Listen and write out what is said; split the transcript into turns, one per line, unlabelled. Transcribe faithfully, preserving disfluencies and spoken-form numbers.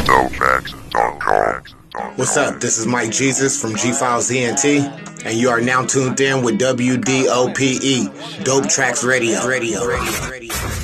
dope tracks dot com.
What's up? This is Mike Jesus from G Files E N T, and you are now tuned in with W D O P E, Dope Tracks Radio. Radio. Radio. Radio.